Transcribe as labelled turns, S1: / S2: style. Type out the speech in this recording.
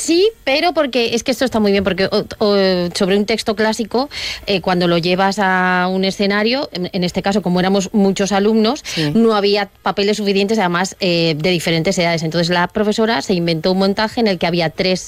S1: Sí, pero porque es que esto está muy bien, porque sobre un texto clásico, cuando lo llevas a un escenario, en este caso, como éramos muchos alumnos, no había papeles suficientes, además de diferentes edades. Entonces la profesora se inventó un montaje en el que había 3